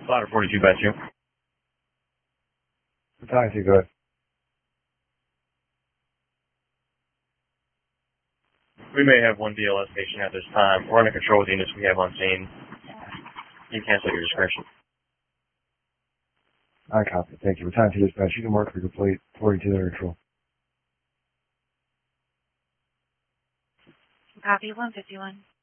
Ladder 42 by 2. Battalion 2, go ahead. We may have one DLS station at this time. We're under control with the units we have on scene. You can cancel your discretion. I copy. Thank you. Battalion 2 dispatch. You can mark for complete. 42 under control. Copy 151.